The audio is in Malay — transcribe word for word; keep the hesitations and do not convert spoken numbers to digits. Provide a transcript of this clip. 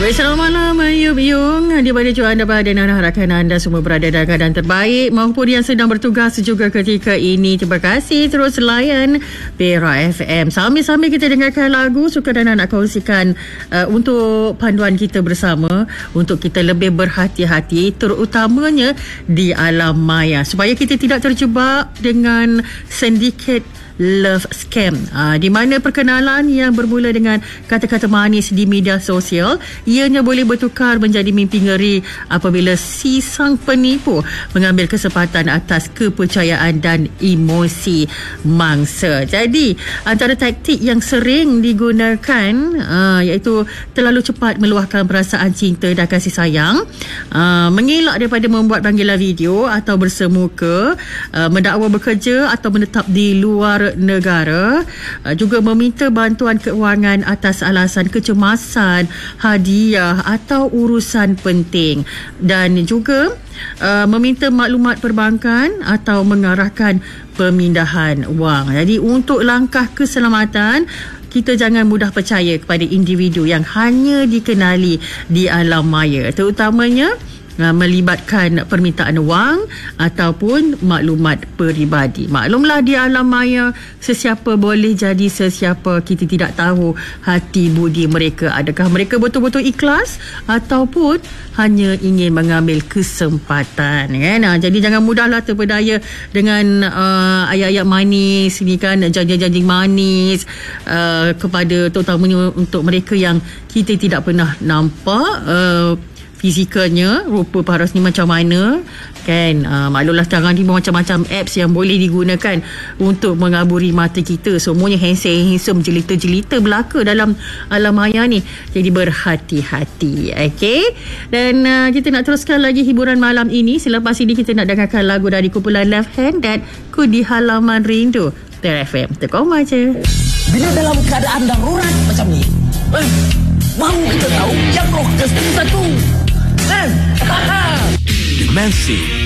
Baik, selamat malam Ayub Yung. Daripada Juan anda dan harapkan anda semua berada dalam keadaan terbaik maupun yang sedang bertugas juga ketika ini. Terima kasih terus layan Perak F M. Sambil-sambil kita dengarkan lagu, suka dan nak kongsikan uh, untuk panduan kita bersama untuk kita lebih berhati-hati terutamanya di alam maya supaya kita tidak terjebak dengan sindiket love scam, uh, di mana perkenalan yang bermula dengan kata-kata manis di media sosial ianya boleh bertukar menjadi mimpi ngeri apabila si sang penipu mengambil kesempatan atas kepercayaan dan emosi mangsa. Jadi antara taktik yang sering digunakan uh, iaitu terlalu cepat meluahkan perasaan cinta dan kasih sayang, uh, mengelak daripada membuat panggilan video atau bersemuka, uh, mendakwa bekerja atau menetap di luar negara, juga meminta bantuan keuangan atas alasan kecemasan, hadiah atau urusan penting, dan juga uh, meminta maklumat perbankan atau mengarahkan pemindahan wang. Jadi untuk langkah keselamatan, kita jangan mudah percaya kepada individu yang hanya dikenali di alam maya, terutamanya Uh, melibatkan permintaan wang ataupun maklumat peribadi. Maklumlah di alam maya sesiapa boleh jadi sesiapa. Kita tidak tahu hati budi mereka, adakah mereka betul-betul ikhlas ataupun hanya ingin mengambil kesempatan, kan? Nah, jadi jangan mudahlah terpedaya dengan uh, ayat-ayat manis ni, kan, janji-janji manis uh, kepada terutamanya untuk mereka yang kita tidak pernah nampak uh, fizikalnya, rupa paras ni macam mana, kan? Uh, maklumlah sekarang ni macam-macam apps yang boleh digunakan untuk mengaburi mata kita. Semuanya handsome-handsome, jelita-jelita belaka dalam alam maya ni. Jadi berhati-hati, okey? Dan uh, kita nak teruskan lagi hiburan malam ini. Selepas ini kita nak dengarkan lagu dari kumpulan Left Hand dan Ku di Halaman Rindu. Perak F M, terkoma je. Bila dalam keadaan darurat macam ni, eh, mahu kita tahu yang rockers tu satu. Dimensi